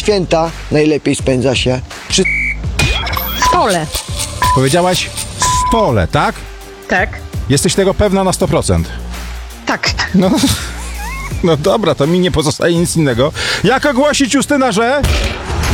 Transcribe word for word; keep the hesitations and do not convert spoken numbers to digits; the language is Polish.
święta najlepiej spędza się przy... Stole. Powiedziałaś stole, tak? Tak. Jesteś tego pewna na sto procent. Tak. No, no dobra, to mi nie pozostaje nic innego. Jak ogłosić, Justyna, że...